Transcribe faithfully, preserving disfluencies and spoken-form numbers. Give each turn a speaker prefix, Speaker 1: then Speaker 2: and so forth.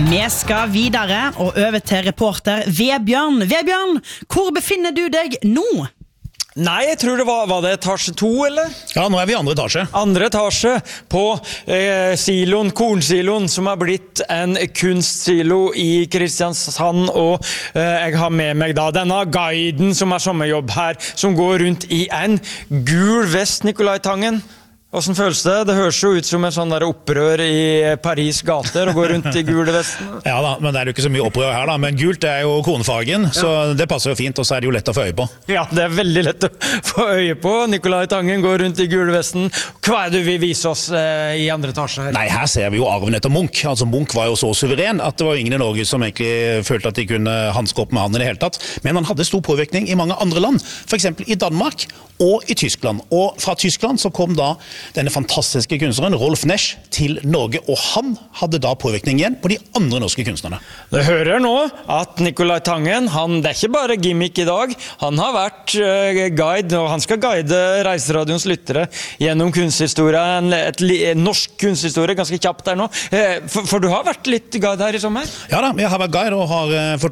Speaker 1: Vi skal videre og over til reporter Vebjørn. Vebjørn, hvor befinner du deg nå?
Speaker 2: Nei, jeg tror det var, var det etasje to, eller?
Speaker 3: Ja, nå er vi i andre etasje.
Speaker 2: Andre etasje på eh, siloen, kornsiloen, som har blitt en kunstsilo i Kristiansand, og eh, jeg har med meg da denne guiden som har sommerjobb her, som går rundt i en gul vest, Nikolai Tangen. Hvordan føles det? Det høres jo ut som en sånn der opprør i Paris gater og går rundt i gule vesten.
Speaker 3: Ja da, men det er jo ikke så mye opprør her da, men gult er jo kornfargen, så ja. Det passer jo fint, og så er det jo lett å få øye på.
Speaker 2: Ja, det er veldig lett å få øye på. Nikolai Tangen går rundt i gule vesten. Hva er det du vil vise oss eh, i andre etasje her?
Speaker 3: Nei, her ser vi jo arven etter Munch. Altså Munch var jo så suveren at det var ingen i Norge som egentlig følte at de kunne hanske opp med han i det hele tatt. Men han hadde stor påvirkning i mange andre land, for eksempel i Danmark og i Tyskland. Og fra Tyskland så kom da denne fantastiske kunstneren Rolf Nesch til Norge, og han hadde da påvirkning igjen på de andre norske kunstnerne.
Speaker 2: Du hører nå at Nikolai Tangen, han, det er ikke bare gimmick i dag, han har vært uh, guide, og han skal guide Reiseradions lyttere gjennom kunsthistorie, en, et, en norsk kunsthistorie, ganske kjapt der nå. Uh, for, for du har vært litt guide her i sommer?
Speaker 3: Ja da, jeg har vært guide og har uh, fått